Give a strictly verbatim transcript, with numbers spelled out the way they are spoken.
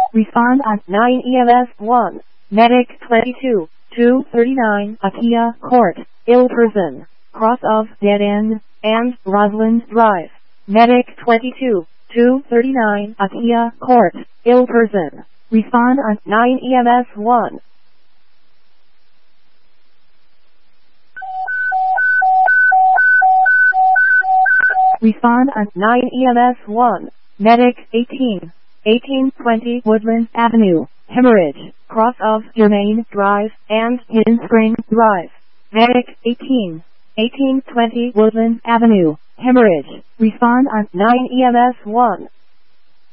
Respond on nine E M S one. Medic twenty-two, two thirty-nine Akia Court, ill person, cross of Dead End, and Roslyn Drive. Medic twenty-two, two thirty-nine Akia Court, ill person. Respond on nine E M S one. Respond on nine E M S one. Medic eighteen, eighteen twenty Woodland Avenue, Hemorrhage, cross of Germain Drive and Hidden Spring Drive. Medic eighteen, eighteen twenty Woodland Avenue, Hemorrhage. Respond on nine E M S one.